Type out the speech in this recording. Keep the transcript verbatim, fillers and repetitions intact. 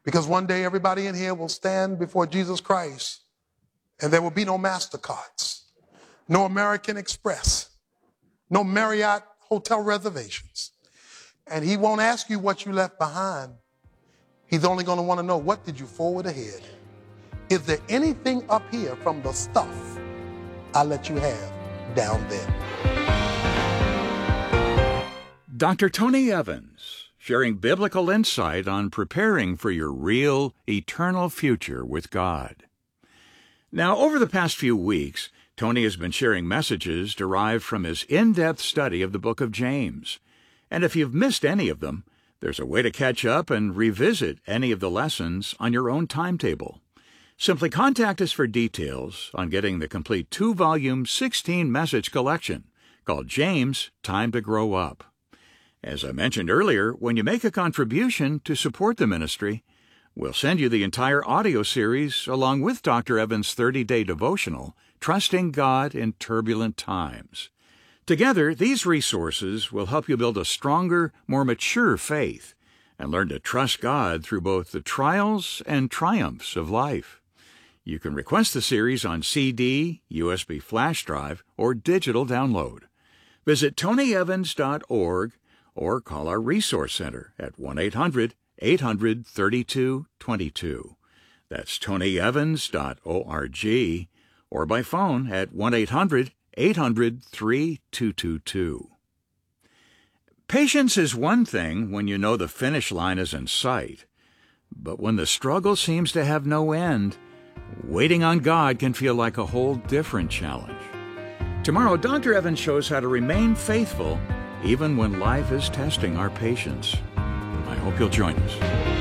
Because one day everybody in here will stand before Jesus Christ and there will be no MasterCards, no American Express, no Marriott hotel reservations. And he won't ask you what you left behind. He's only going to want to know, what did you forward ahead? Is there anything up here from the stuff I let you have down there? Doctor Tony Evans, sharing biblical insight on preparing for your real, eternal future with God. Now, over the past few weeks, Tony has been sharing messages derived from his in-depth study of the book of James. And if you've missed any of them, there's a way to catch up and revisit any of the lessons on your own timetable. Simply contact us for details on getting the complete two-volume, sixteen-message collection called James, Time to Grow Up. As I mentioned earlier, when you make a contribution to support the ministry, we'll send you the entire audio series along with Doctor Evans' thirty-day devotional, Trusting God in Turbulent Times. Together, these resources will help you build a stronger, more mature faith and learn to trust God through both the trials and triumphs of life. You can request the series on C D, U S B flash drive, or digital download. Visit tony evans dot org or call our Resource Center at one eight hundred, eight hundred, thirty-two twenty-two. That's tony evans dot org or by phone at one eight hundred, eight hundred, three two two two. Patience is one thing when you know the finish line is in sight. But when the struggle seems to have no end, waiting on God can feel like a whole different challenge. Tomorrow, Doctor Evans shows how to remain faithful even when life is testing our patience. I hope you'll join us.